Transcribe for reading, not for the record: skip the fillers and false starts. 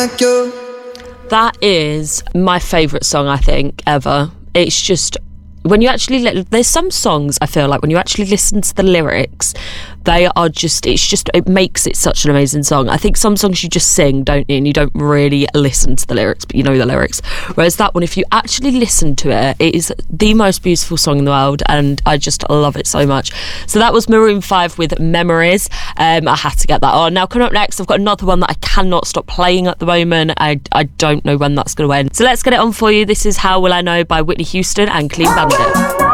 like you. That is my favourite song, I think, ever. It's just, when you actually, there's some songs I feel like when you actually listen to the lyrics, they are just, it makes it such an amazing song. I think some songs you just sing, don't you, and you don't really listen to the lyrics, but you know the lyrics. Whereas that one, if you actually listen to it, it is the most beautiful song in the world, and I just love it so much. So that was Maroon 5 with Memories. I had to get that on. Now, coming up next, I've got another one that I cannot stop playing at the moment. I don't know when that's going to end. So let's get it on for you. This is How Will I Know by Whitney Houston and Clean Bandit.